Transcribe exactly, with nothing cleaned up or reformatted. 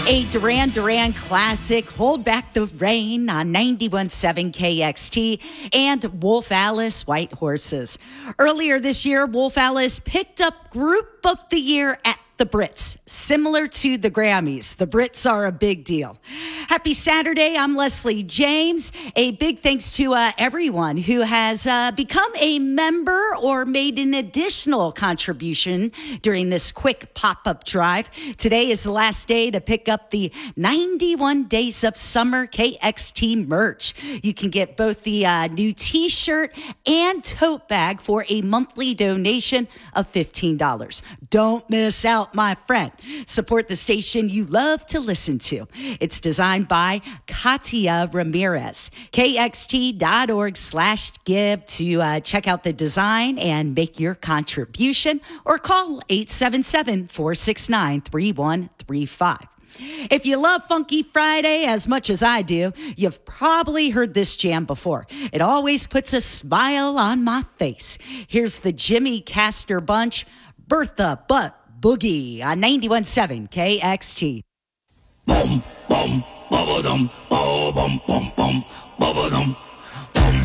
A Duran Duran classic, Hold Back the Rain on ninety-one point seven K X T, and Wolf Alice, White Horses. Earlier this year, Wolf Alice picked up Group of the Year at the Brits. Similar to the Grammys, the Brits are a big deal. Happy Saturday. I'm Leslie James. A big thanks to uh, everyone who has uh, become a member or made an additional contribution during this quick pop-up drive. Today is the last day to pick up the ninety-one Days of Summer K X T merch. You can get both the uh, new t-shirt and tote bag for a monthly donation of fifteen dollars. Don't miss out, my friend. Support the station you love to listen to. It's designed by Katia Ramirez. K X T dot org slash give to uh, check out the design and make your contribution, or call eight seven seven, four six nine, three one three five. If you love Funky Friday as much as I do, you've probably heard this jam before. It always puts a smile on my face. Here's the Jimmy Castor Bunch, Bertha Butt Boogie on ninety-one point seven K X T. Bum, bum, ba-ba-dum, ba-bum, bum, bum, ba-ba-dum.